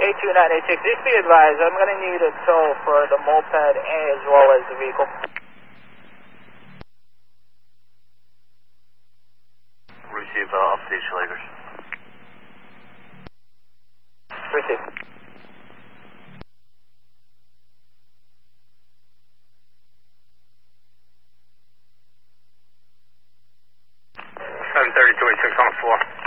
82986, please be advised, I'm going to need a tow for the moped as well as the vehicle. Receive update Schlagers. Receive. 730-26 on the floor.